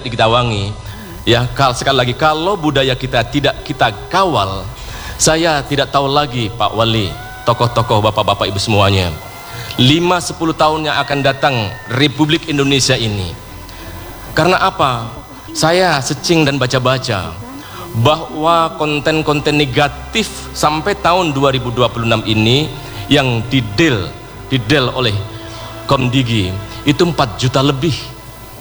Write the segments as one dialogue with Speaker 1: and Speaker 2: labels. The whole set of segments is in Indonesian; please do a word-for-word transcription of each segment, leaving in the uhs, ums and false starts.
Speaker 1: di Gitawangi. Ya, sekali lagi kalau budaya kita tidak kita kawal, saya tidak tahu lagi Pak Wali, tokoh-tokoh bapak-bapak ibu semuanya, lima sepuluh tahun yang akan datang Republik Indonesia ini. Karena apa? Saya searching dan baca-baca bahwa konten-konten negatif sampai tahun dua ribu dua puluh enam ini yang didel didel oleh Komdigi itu empat juta lebih.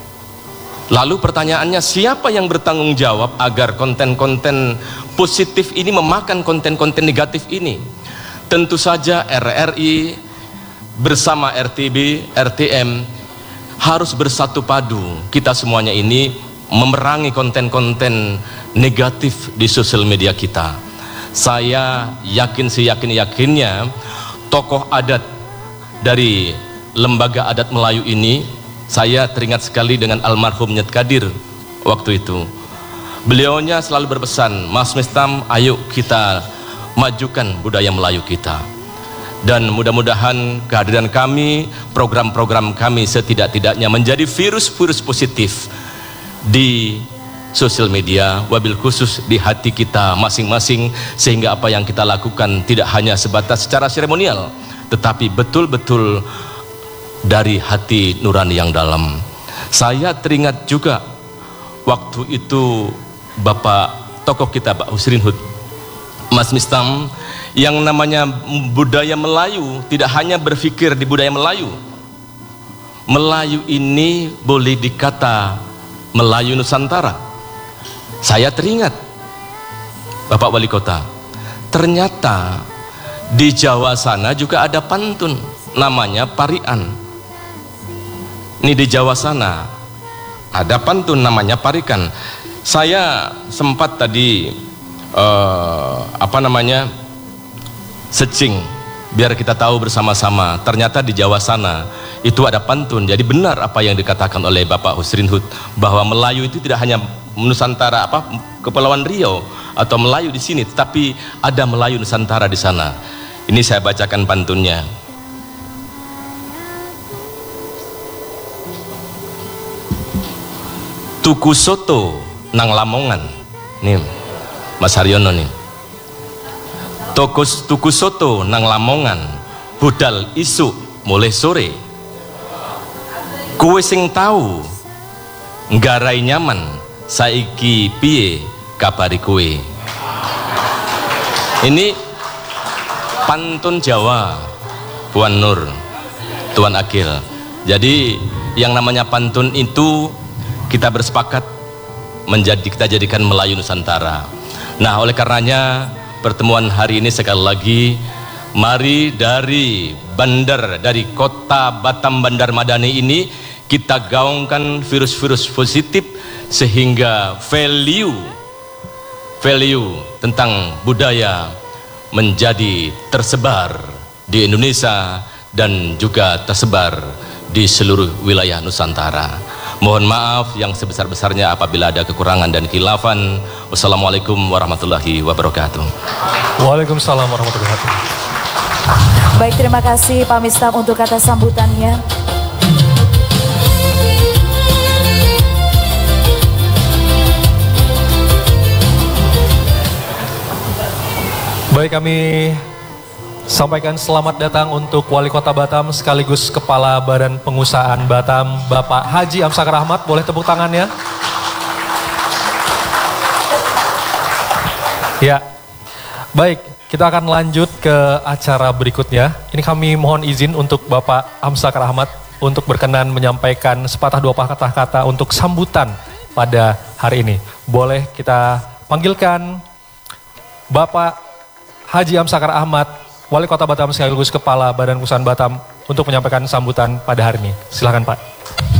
Speaker 1: Lalu pertanyaannya, siapa yang bertanggung jawab agar konten-konten positif ini memakan konten-konten negatif ini? Tentu saja R R I bersama R T B, R T M harus bersatu padu. Kita semuanya ini memerangi konten-konten negatif di sosial media kita. Saya yakin seyakin-yakinnya tokoh adat dari lembaga adat Melayu ini, saya teringat sekali dengan almarhum Nyet Kadir waktu itu. Beliaunya selalu berpesan, Mas Mistam, ayo kita majukan budaya Melayu kita. Dan mudah-mudahan kehadiran kami, program-program kami setidak-tidaknya menjadi virus-virus positif di sosial media, wabil khusus di hati kita masing-masing, sehingga apa yang kita lakukan tidak hanya sebatas secara seremonial, tetapi betul-betul dari hati nurani yang dalam. Saya teringat juga waktu itu Bapak tokoh kita Pak Husrin Hud, Mas Mistam, yang namanya budaya Melayu tidak hanya berpikir di budaya Melayu. Melayu ini boleh dikata Melayu Nusantara. Saya teringat Bapak Wali Kota, ternyata di Jawa sana juga ada pantun namanya Parian. Ini di Jawa sana ada pantun namanya Parikan. Saya sempat tadi uh, apa namanya searching biar kita tahu bersama-sama. Ternyata di Jawa sana itu ada pantun. Jadi benar apa yang dikatakan oleh Bapak Husrin Hud, bahwa Melayu itu tidak hanya Nusantara apa Kepulauan Riau atau Melayu di sini, tetapi ada Melayu Nusantara di sana. Ini saya bacakan pantunnya. Tuku soto nang Lamongan, nih Mas Haryono nih. Tokus tuku soto nang Lamongan, budal isu mulai sore. Kue sing tahu nggarai nyaman, saiki piye kabari kue. Ini pantun Jawa, Puan Nur, Tuan Akil. Jadi yang namanya pantun itu kita bersepakat menjadi kita jadikan Melayu Nusantara. Nah, oleh karenanya pertemuan hari ini sekali lagi, mari dari bandar, dari kota Batam Bandar Madani ini kita gaungkan virus-virus positif sehingga value value tentang budaya menjadi tersebar di Indonesia dan juga tersebar di seluruh wilayah Nusantara. Mohon maaf yang sebesar-besarnya apabila ada kekurangan dan khilafan. Wassalamualaikum warahmatullahi wabarakatuh.
Speaker 2: Waalaikumsalam warahmatullahi wabarakatuh.
Speaker 3: Baik, terima kasih Pak Mistam untuk kata sambutannya.
Speaker 2: Baik, kami sampaikan selamat datang untuk Wali Kota Batam sekaligus Kepala Badan Pengusahaan Batam, Bapak Haji Amsakar Ahmad. Boleh tepuk tangannya? Ya, baik, kita akan lanjut ke acara berikutnya. Ini kami mohon izin untuk Bapak Amsakar Ahmad untuk berkenan menyampaikan sepatah dua patah kata untuk sambutan pada hari ini. Boleh kita panggilkan Bapak Haji Amsakar Ahmad, Wali Kota Batam sekaligus Kepala Badan Pengusahaan Batam untuk menyampaikan sambutan pada hari ini. Silakan Pak.